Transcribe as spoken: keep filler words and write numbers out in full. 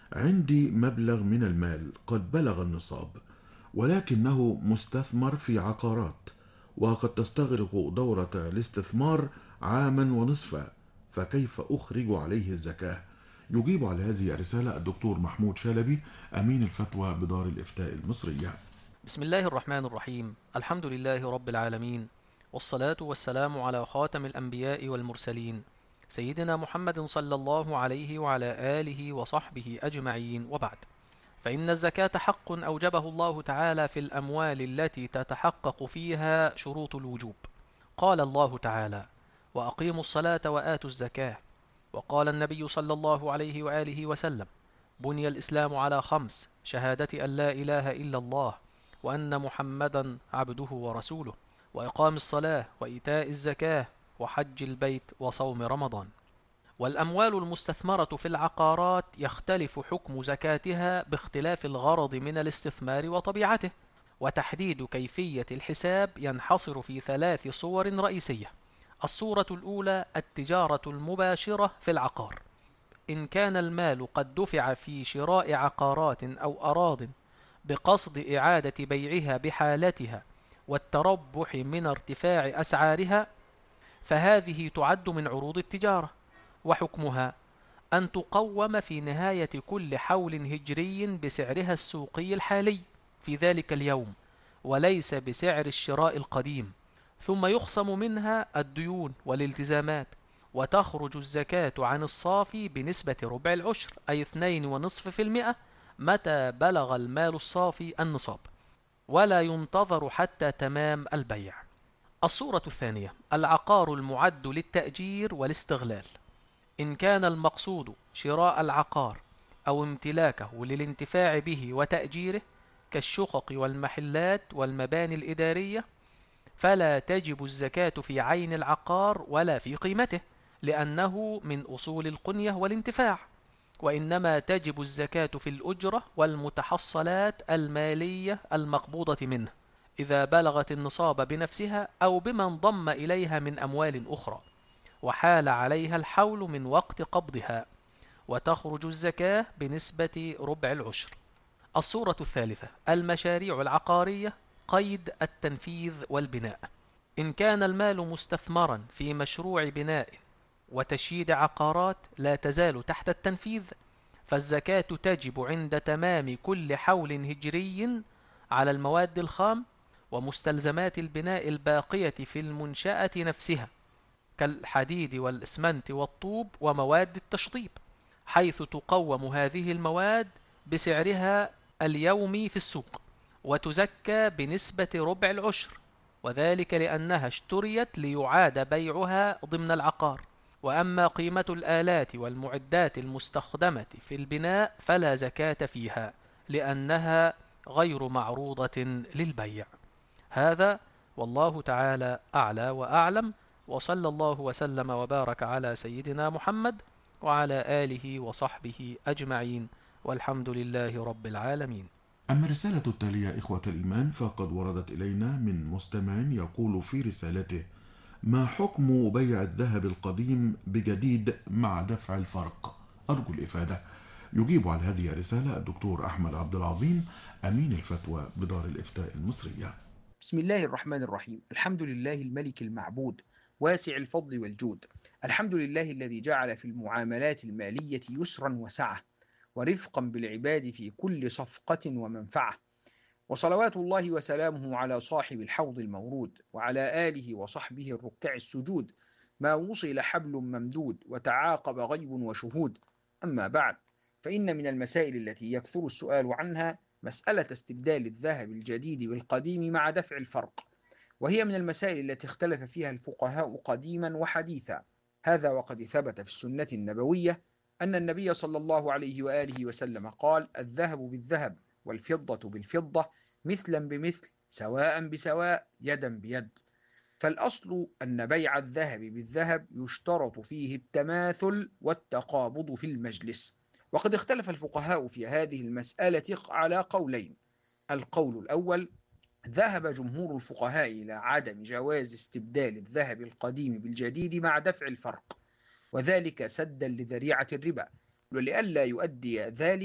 عندي مبلغ من المال قد بلغ النصاب، ولكنه مستثمر في عقارات، وقد تستغرق دورة الاستثمار عاما ونصفا، فكيف أخرج عليه الزكاة؟ يجيب على هذه الرسالة الدكتور محمود شلبي، أمين الفتوى بدار الإفتاء المصرية. بسم الله الرحمن الرحيم. الحمد لله رب العالمين، والصلاة والسلام على خاتم الأنبياء والمرسلين، سيدنا محمد صلى الله عليه وعلى آله وصحبه أجمعين، وبعد. فإن الزكاة حق أوجبه الله تعالى في الأموال التي تتحقق فيها شروط الوجوب. قال الله تعالى: وأقيموا الصلاة وآتوا الزكاة. وقال النبي صلى الله عليه وآله وسلم: بني الإسلام على خمس: شهادة أن لا إله إلا الله، وأن محمدا عبده ورسوله، وإقام الصلاة، وإيتاء الزكاة، وحج البيت، وصوم رمضان. والأموال المستثمرة في العقارات يختلف حكم زكاتها باختلاف الغرض من الاستثمار وطبيعته، وتحديد كيفية الحساب ينحصر في ثلاث صور رئيسية. الصورة الأولى: التجارة المباشرة في العقار. إن كان المال قد دفع في شراء عقارات أو أراضٍ بقصد إعادة بيعها بحالتها والتربح من ارتفاع أسعارها، فهذه تعد من عروض التجارة، وحكمها أن تقوم في نهاية كل حول هجري بسعرها السوقي الحالي في ذلك اليوم، وليس بسعر الشراء القديم، ثم يخصم منها الديون والالتزامات، وتخرج الزكاة عن الصافي بنسبة ربع العشر، أي اثنين ونصف في المئة، متى بلغ المال الصافي النصاب، ولا ينتظر حتى تمام البيع. الصورة الثانية: العقار المعد للتأجير والاستغلال. إن كان المقصود شراء العقار أو امتلاكه للانتفاع به وتأجيره، كالشقق والمحلات والمباني الإدارية، فلا تجب الزكاة في عين العقار ولا في قيمته، لأنه من أصول القنية والانتفاع، وإنما تجب الزكاة في الأجرة والمتحصلات المالية المقبوضة منه، إذا بلغت النصاب بنفسها أو بما انضم إليها من أموال أخرى، وحال عليها الحول من وقت قبضها، وتخرج الزكاة بنسبة ربع العشر. الصورة الثالثة: المشاريع العقارية قيد التنفيذ والبناء. إن كان المال مستثمرا في مشروع بناء وتشييد عقارات لا تزال تحت التنفيذ، فالزكاة تجب عند تمام كل حول هجري على المواد الخام ومستلزمات البناء الباقية في المنشأة نفسها، كالحديد والإسمنت والطوب ومواد التشطيب، حيث تقوم هذه المواد بسعرها اليومي في السوق، وتزكى بنسبة ربع العشر، وذلك لأنها اشتريت ليعاد بيعها ضمن العقار. وأما قيمة الآلات والمعدات المستخدمة في البناء فلا زكاة فيها، لأنها غير معروضة للبيع. هذا والله تعالى أعلى وأعلم، وصلى الله وسلم وبارك على سيدنا محمد وعلى آله وصحبه أجمعين، والحمد لله رب العالمين. أما الرسالة التالية إخوة الإيمان فقد وردت إلينا من مستمع يقول في رسالته: ما حكم بيع الذهب القديم بجديد مع دفع الفرق؟ أرجو الإفادة. يجيب على هذه الرسالة الدكتور أحمد عبد العظيم، أمين الفتوى بدار الإفتاء المصرية. بسم الله الرحمن الرحيم. الحمد لله الملك المعبود واسع الفضل والجود. الحمد لله الذي جعل في المعاملات المالية يسرا وسعة ورفقا بالعباد في كل صفقة ومنفعة. وصلوات الله وسلامه على صاحب الحوض المورود وعلى آله وصحبه الركع السجود، ما وصل حبل ممدود وتعاقب غيب وشهود. أما بعد، فإن من المسائل التي يكثر السؤال عنها مسألة استبدال الذهب الجديد بالقديم مع دفع الفرق، وهي من المسائل التي اختلف فيها الفقهاء قديما وحديثا. هذا وقد ثبت في السنة النبوية أن النبي صلى الله عليه وآله وسلم قال: الذهب بالذهب والفضة بالفضة مثلا بمثل سواء بسواء يدا بيد. فالأصل أن بيع الذهب بالذهب يشترط فيه التماثل والتقابض في المجلس. وقد اختلف الفقهاء في هذه المسألة على قولين: القول الأول: ذهب جمهور الفقهاء إلى عدم جواز استبدال الذهب القديم بالجديد مع دفع الفرق، وذلك سدا لذريعة الربا، ولئلا يؤدي ذلك